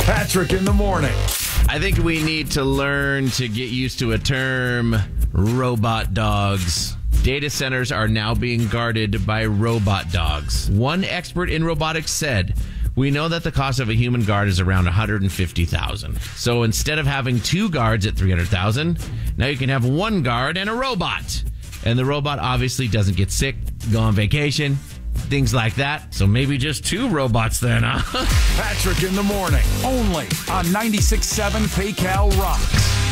Patrick in the morning. I think we need to learn to get used to a term, robot dogs. Data centers are now being guarded by robot dogs. One expert in robotics said, "We know that the cost of a human guard is around $150,000. So instead of having two guards at $300,000, now you can have one guard and a robot. And the robot obviously doesn't get sick, go on vacation, things like that. So maybe just two robots then, huh?" Patrick in the morning, only on 96.7 PayCal Rocks.